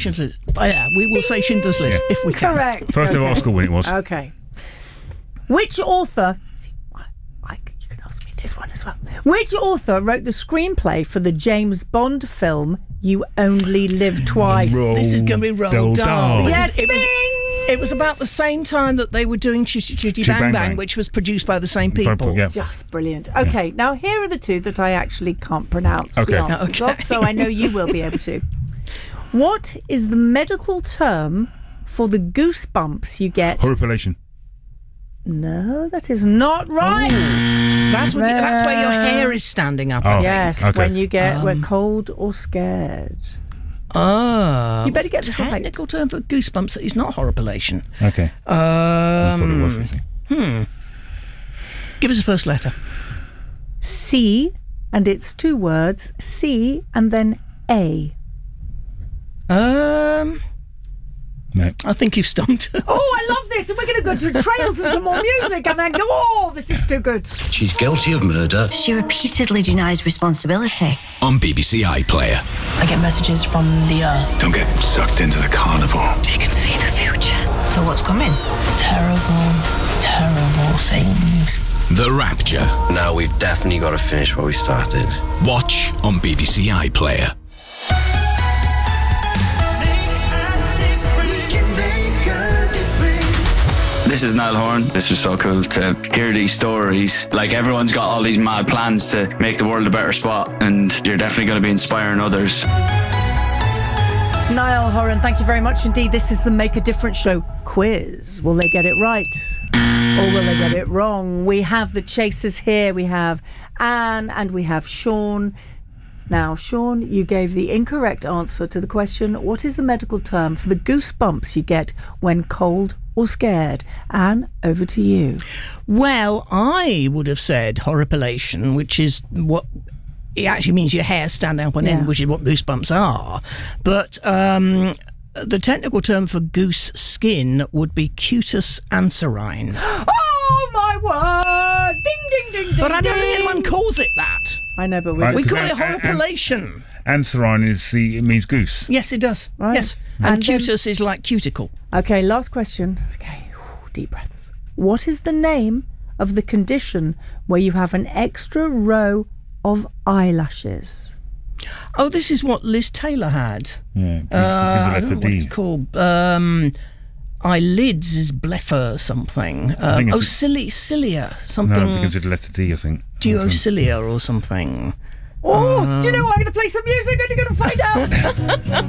Schindler's List. Yeah, we will say Schindler's List if we can. Correct. First ever Oscar win it was. Okay. Which author... You can ask me this one as well. Which author wrote the screenplay for the James Bond film You Only Live Twice? This is going to be Roald Dahl. Yes, it was about the same time that they were doing Chitty Chitty Bang Bang, which was produced by the same people. Yeah. Just brilliant. Okay, now here are the two that I actually can't pronounce the answers of, so I know you will be able to. What is the medical term for the goosebumps you get? Horripilation. No, that is not right. That's where your hair is standing up. Yes, okay. when you get cold or scared. You better get this right. Technical term for goosebumps that is not horripilation. Okay. That's what it was, actually. Give us a first letter. C, and it's two words. C and then A. No. I think you've stumped us. Oh, I love this, and we're going to go to trails and some more music, and then go, oh, this is too good. She's guilty of murder. She repeatedly denies responsibility. On BBC iPlayer. I get messages from the Earth. Don't get sucked into the carnival. She can see the future. So what's coming? Terrible, terrible things. The Rapture. Now we've definitely got to finish what we started. Watch on BBC iPlayer. This is Niall Horan. This was so cool to hear these stories. Like, everyone's got all these mad plans to make the world a better spot, and you're definitely going to be inspiring others. Niall Horan, thank you very much indeed. This is the Make a Difference show quiz. Will they get it right? Or will they get it wrong? We have the chasers here. We have Anne and we have Sean. Now, Sean, you gave the incorrect answer to the question, what is the medical term for the goosebumps you get when cold or scared? Anne, over to you. Well, I would have said horripilation, which is what... It actually means your hair standing up on end, which is what goosebumps are. But the technical term for goose skin would be cutis anserine. Oh, my word! Ding, ding, ding, ding, But I don't think ding. anyone calls it that. I know, but We Right. call it And- horripilation. Anserine it means goose. Yes, it does. Right. Yes. And And cutis is like cuticle. Okay, last question. Okay, deep breaths. What is the name of the condition where you have an extra row of eyelashes? Oh, this is what Liz Taylor had. Yeah. I don't know what it's called. Eyelids is blepher something. Cilia something. No, because it's letter D, I think. Duocilia or something. Oh, do you know what? I'm going to play some music and you're going to find out.